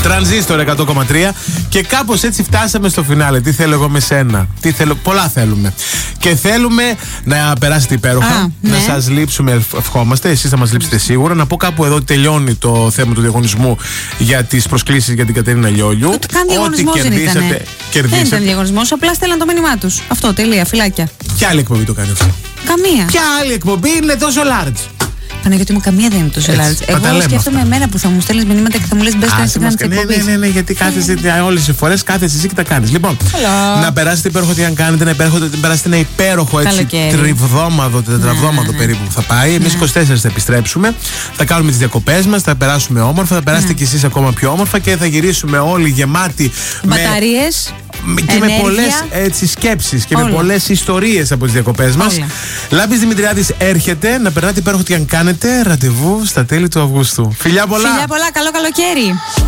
Τρανζίστορ 100,3 και κάπως έτσι φτάσαμε στο φινάλε. Τι θέλω εγώ με σένα. Πολλά θέλουμε. Και θέλουμε να περάσετε υπέροχα, να σας λείψουμε, ευχόμαστε. Εσείς θα μας λείψετε σίγουρα. Να πω κάπου εδώ ότι τελειώνει το θέμα του διαγωνισμού για τις προσκλήσεις για την Κατερίνα Λιόλιου. Ό,τι κερδίσατε. Δεν ήταν διαγωνισμός, απλά στέλναν το μήνυμά τους. Αυτό, τελεία, φυλάκια. Ποια άλλη εκπομπή το κάνει αυτό? Καμία. Ποια άλλη εκπομπή είναι τόσο large? Παναγιώτη μου, καμία δεν είναι τόσο large. Εγώ σκέφτομαι εμένα που θα μου στέλνεις μηνύματα και θα μου λες μπες στην Instagram της εκπομπής. Ναι, γιατί κάθεσαι όλες τις φορές, κάθεσαι εσύ και τα κάνεις. Λοιπόν, να περάσετε υπέροχο τι αν κάνετε, να περάσετε ένα υπέροχο τετραβδόμαδο περίπου που θα πάει. Εμείς 24 θα επιστρέψουμε, θα κάνουμε τις διακοπές μας, θα περάσουμε όμορφα, θα περάσετε κι εσείς ακόμα πιο όμορφα και θα γυρίσουμε όλοι γεμάτοι μπαταρίες. Και με πολλές σκέψεις και με πολλές ιστορίες από τις διακοπές μας. Λάμπης Δημητριάδης έρχεται. Να περνάτε υπέροχο τι αν κάνετε. Ραντεβού στα τέλη του Αυγούστου. Φιλιά πολλά. Φιλιά πολλά, καλό καλοκαίρι.